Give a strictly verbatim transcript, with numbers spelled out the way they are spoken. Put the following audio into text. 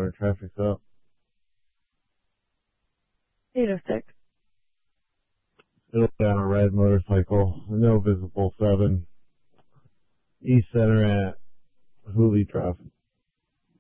corner. Traffic's up. eight oh six. Still down a red motorcycle. No visible seven. East Center at Hooley traffic.